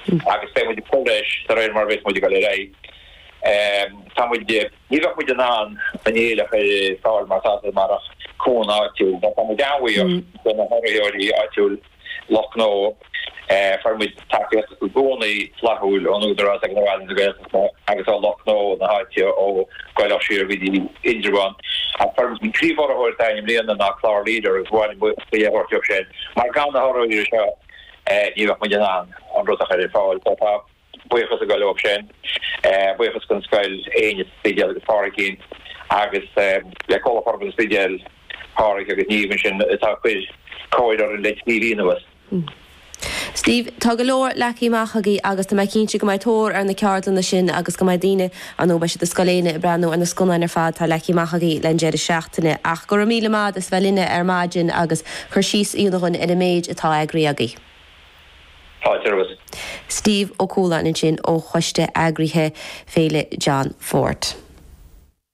agus pe di Polish tar mar vet mo di galerei tam ni mo di nan anele far mar kona til da mo gawi den hori atul Lochno far mit takas goni flahul on der as agus Lochno na hatio o goilashir with the Indrawan far mit tri for hor time lean na klar leader as one with the option mar gan hor you ni mo di nan on rota fall pop buchas a go option buchas kan skail ein spedial farkin agus le call for the spedial park agus ni mission ta quiz corridor in TV was Steve, tá go leor lecí machagaí agus tá cinse go maiid tóir ar na ceartlan na sin agus go maiid daine an nó se de scoléine brenn an na sconain ar fad tá lecí machagaí len déidir seachtainine ach go míle mád is bhelinne ar mágin agus chur síos íonachn ina méid atá agriagaí. Steve Ó Cúla in sin ó chuiste agrithe féile John Ford.